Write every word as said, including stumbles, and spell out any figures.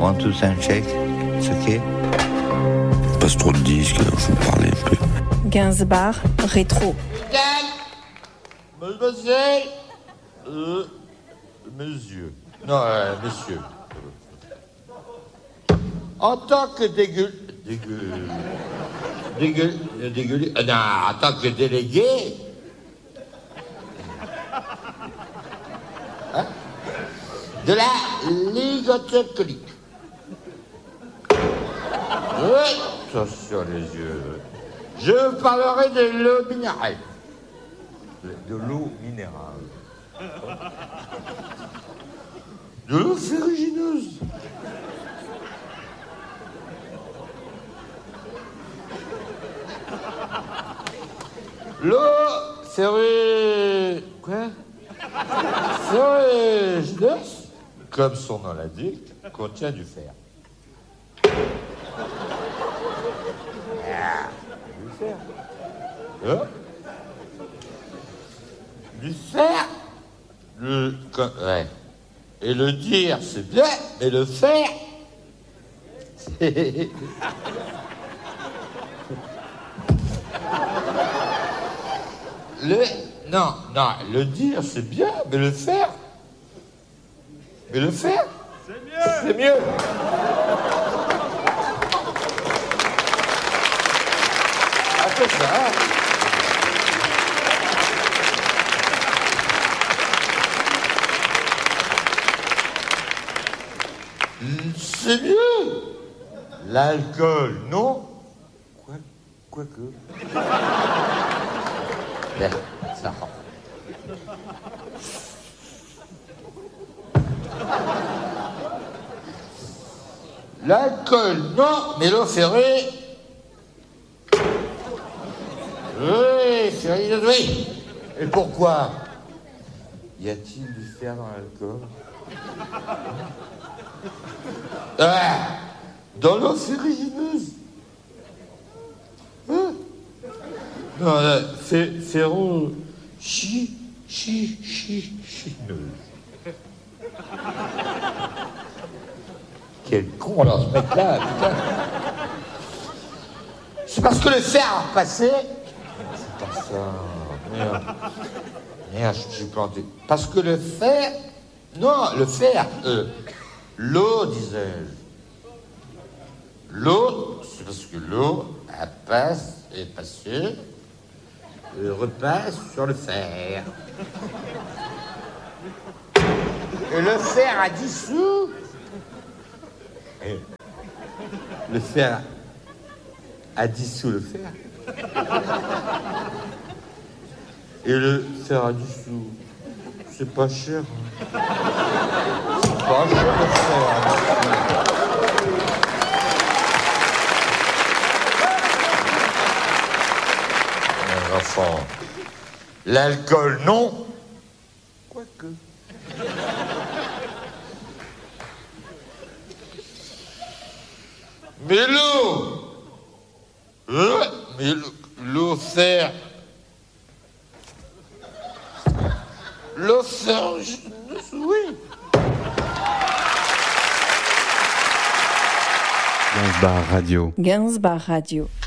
One, two, sound check. C'est ok. Passe trop de disques, alors je vais parler un peu. Gainsbar rétro. Mademoiselle, euh, monsieur, non, euh, messieurs, en tant que dégueu, dégueu, dégueu, dégueu, euh, non, en tant que délégué, hein, de la Ligue alcoolique. Oui, attention les yeux. Je parlerai de l'eau minérale. De l'eau minérale. De l'eau ferrugineuse. L'eau ferrugineuse. Quoi? Ferrugineuse, comme son nom l'indique, contient du fer. Ah, du fer. Hein? Du fer, le, ouais. Et le dire, c'est bien, mais le faire, c'est... Le... Non, non, le dire, c'est bien, mais le faire... Mais le faire, c'est mieux. C'est mieux. Ah, c'est ça, hein. C'est mieux. L'alcool, non? Quoi, quoi que. Ben, ça rend. L'alcool, non, mais l'eau ferrée. Oui, ferrée, oui. Et pourquoi? Y a-t-il du fer dans l'alcool? Ah, dans l'eau ferrugineuse. Hein? Non, là, fé, ferro... Chi, chi, chi, chineuse. Quel con, alors, ce mec-là, putain. C'est parce que le fer a repassé. C'est pas ça. Merde. Merde, je suis planté. Parce que le fer... Non, le fer... Euh, L'eau, disais-je. L'eau, c'est parce que l'eau, elle passe, est passée, et repasse sur le fer. Et le fer a dissous. Et le fer a dissous le fer. Et le fer a dissous. C'est pas cher. Hein. C'est pas cher le fer. Mes enfants, l'alcool, non. Quoique. Mais l'eau, euh, mais l'eau fer. L'eau ferrugineuse, oui. Gainsbar Radio. Gainsbar Radio.